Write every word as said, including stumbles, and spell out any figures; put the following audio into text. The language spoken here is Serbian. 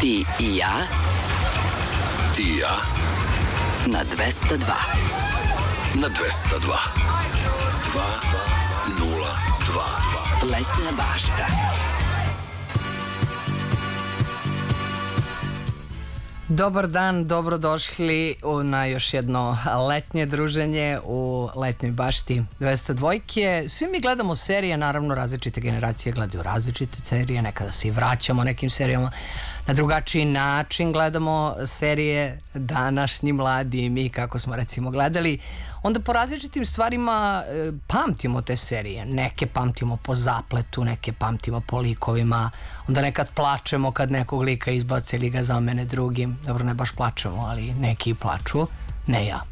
Ti i ja. Ti i ja. Na dvesta dva. Na dvesta dva. Dva, nula, dva. Letnja bašta. Dobar dan, dobrodošli u, na još jedno letnje druženje u letnjoj bašti dvesta dva. Svi mi gledamo serije, naravno različite generacije gledaju različite serije, nekada se i vraćamo nekim serijama na drugačiji način, gledamo serije današnji mladi i mi kako smo recimo gledali. Onda po različitim stvarima e, pamtimo te serije. Neke pamtimo po zapletu, neke pamtimo po likovima. Onda nekad plačemo kad nekog lika izbace ili ga zamene drugim. Dobro, ne baš plačemo, ali neki plaču. Ne ja.